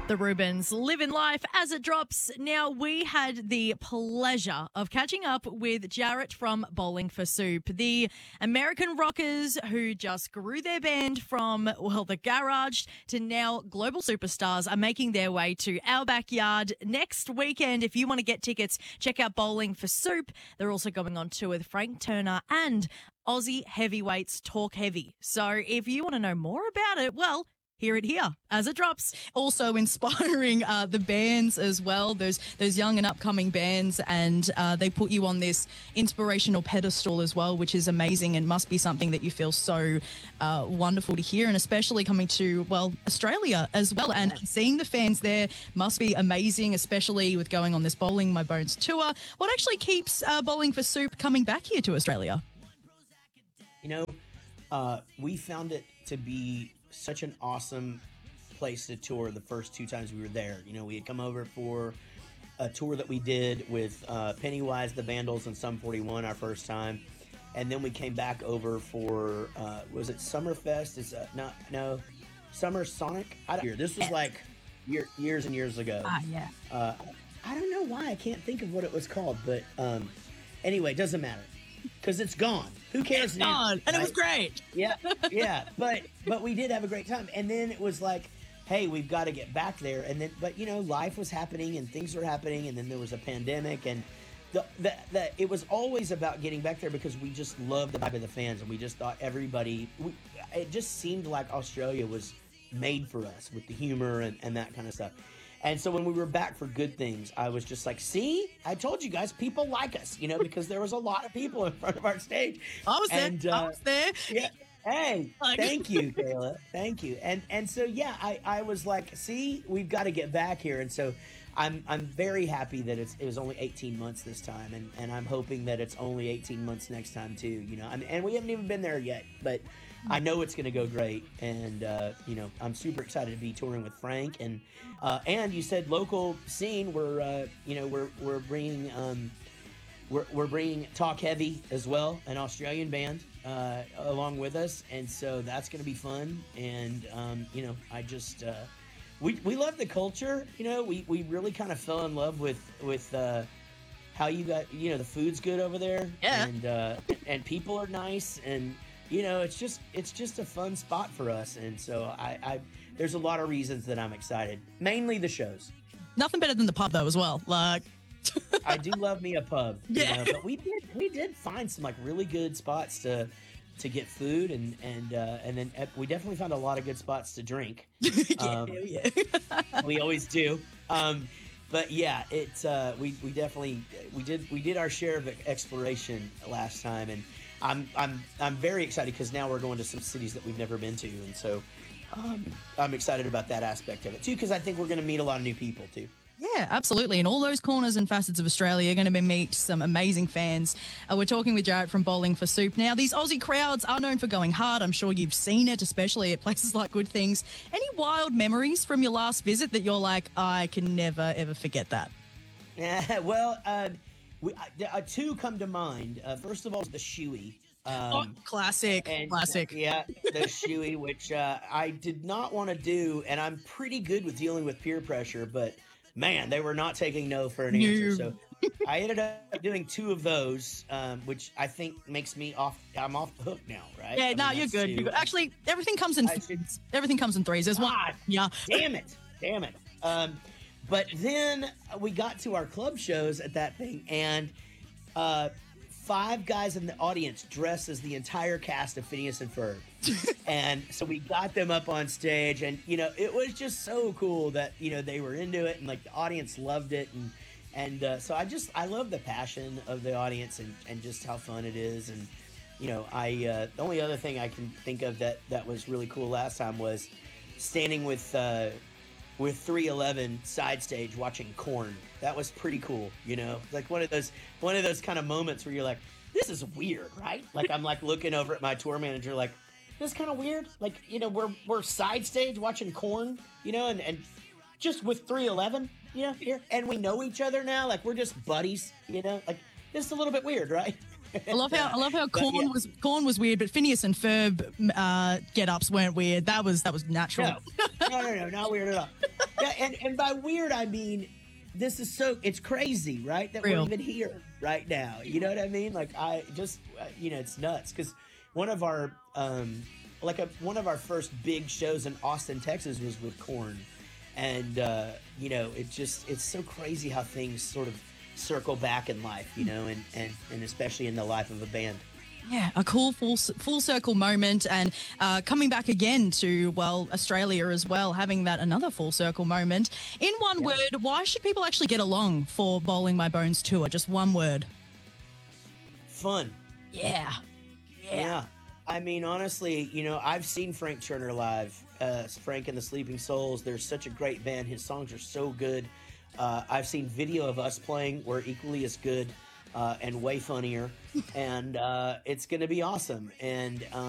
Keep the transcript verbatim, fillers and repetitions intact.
The Rubens living life as it drops. Now, we had the pleasure of catching up with Jarrett from Bowling for Soup, the American rockers who just grew their band from, well, the garage to now global superstars are making their way to our backyard next weekend. If you want to get tickets, check out Bowling for Soup. They're also going on tour with Frank Turner and Aussie Heavyweights Talk Heavy. So if you want to know more about it, well, hear it here as it drops. Also inspiring uh, the bands as well, those those young and upcoming bands, and uh, they put you on this inspirational pedestal as well, which is amazing and must be something that you feel so uh, wonderful to hear, and especially coming to, well, Australia as well, and seeing the fans there must be amazing, especially with going on this Bowling My Bones tour. What actually keeps uh, Bowling for Soup coming back here to Australia? You know, uh, we found it to be such an awesome place to tour the first two times we were there. You know, we had come over for a tour that we did with uh, Pennywise, the Vandals, and Sum forty-one our first time. And then we came back over for, uh, was it Summerfest? Is uh, not, no, Summer Sonic? I don't, this was like year, years and years ago. Ah, yeah. Uh, I don't know why I can't think of what it was called, but um, anyway, it doesn't matter. Because it's gone. Who cares it's now? Gone. And right? it was great. Yeah, yeah. But but we did have a great time. And then it was like, hey, we've got to get back there. And then, but you know, life was happening and things were happening. And then there was a pandemic. And the, the, the it was always about getting back there because we just loved the vibe of the fans. And we just thought everybody, we, it just seemed like Australia was made for us with the humor and, and that kind of stuff. And so when we were back for Good Things, I was just like, see, I told you guys, people like us, you know, because there was a lot of people in front of our stage. I was and, there. Uh, I was there. Yeah. Hey, Like- thank you, Kayla. Thank you. And and so, yeah, I, I was like, see, we've got to get back here. And so I'm I'm very happy that it's it was only eighteen months this time. And, and I'm hoping that it's only eighteen months next time, too, you know. I mean, and we haven't even been there yet, but I know it's going to go great, and uh, you know, I'm super excited to be touring with Frank, and uh, and you said local scene. We're uh, you know we're we're bringing um, we're we're bringing Talk Heavy as well, an Australian band, uh, along with us, and so that's going to be fun. And um, you know, I just uh, we we love the culture. You know, we we really kind of fell in love with with. Uh, how you got, you know, the food's good over there, Yeah. and uh, and people are nice, and you know, it's just it's just a fun spot for us, and so I, I there's a lot of reasons that I'm excited. Mainly the shows. Nothing better than the pub, though, as well. Like, I do love me a pub, you Yeah. know, but we did we did find some like really good spots to to get food, and and uh, and then uh, we definitely found a lot of good spots to drink. Um, yeah, yeah. we always do. Um, But yeah, it's uh, we we definitely we did we did our share of exploration last time, and I'm I'm I'm very excited because now we're going to some cities that we've never been to, and so um, I'm excited about that aspect of it too, because I think we're going to meet a lot of new people too. Yeah, absolutely. In all those corners and facets of Australia, you're going to meet some amazing fans. Uh, we're talking with Jarrett from Bowling for Soup. Now, these Aussie crowds are known for going hard. I'm sure you've seen it, especially at places like Good Things. Any wild memories from your last visit that you're like, I can never, ever forget that? Yeah, well, uh, we, uh, two come to mind. Uh, first of all, the Shoey. Um, oh, classic, and, classic. Yeah, the Shoey, which uh, I did not want to do, and I'm pretty good with dealing with peer pressure, but man, they were not taking no for an answer. No. So I ended up doing two of those, um, which I think makes me off. I'm off the hook now, right? Yeah, I no, mean, you're that's good. two. You're good. Actually, everything comes in I threes. Everything comes in threes. There's one. Ah, Yeah. Damn it. Damn it. Um, but then we got to our club shows at that thing, and uh, five guys in the audience dressed as the entire cast of Phineas and Ferb. And so we got them up on stage, and you know, it was just so cool that, you know, they were into it, and like the audience loved it, and and uh, so I just I love the passion of the audience, and and just how fun it is. And you know, I uh, the only other thing I can think of that that was really cool last time was standing with uh, with three eleven side stage watching Korn. That was pretty cool, you know, like one of those one of those kind of moments where you're like, this is weird, right? Like I'm like looking over at my tour manager like, this is kind of weird. Like, you know, we're we're side stage watching Korn, you know, and, and just with three eleven, you know, here, and we know each other now. Like we're just buddies, you know. Like this is a little bit weird, right? I love how I love how But, Corn yeah. was Corn was weird, but Phineas and Ferb uh, get ups weren't weird. That was that was natural. No, no, no, no, not weird at all. Yeah, and, and by weird, I mean, this is so, it's crazy, right? That Real. we're even here right now. You know what I mean? Like, I just, uh, you know, it's nuts. Because one of our, um, like, a, one of our first big shows in Austin, Texas was with Korn. And, uh, you know, it just, it's so crazy how things sort of circle back in life, you know, and, and, and especially in the life of a band. Yeah, a cool full full circle moment, and uh, coming back again to, well, Australia as well, having that another full circle moment. In one Yeah. word, why should people actually get along for Bowling My Bones tour? Just one word. Fun. Yeah. Yeah. I mean, honestly, you know, I've seen Frank Turner live, uh, Frank and the Sleeping Souls. They're such a great band. His songs are so good. Uh, I've seen video of us playing. We're equally as good uh, and way funnier. And uh, it's going to be awesome. And, um,